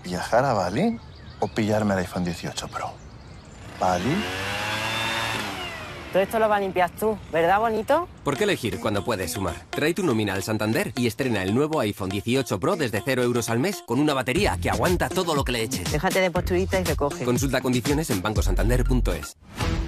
¿Viajar a Bali o pillarme el iPhone 18 Pro? ¿Bali? Todo esto lo vas a limpiar tú, ¿verdad, bonito? ¿Por qué elegir cuando puedes sumar? Trae tu nómina al Santander y estrena el nuevo iPhone 18 Pro desde 0 euros al mes con una batería que aguanta todo lo que le eches. Déjate de posturita y recoge. Consulta condiciones en bancosantander.es.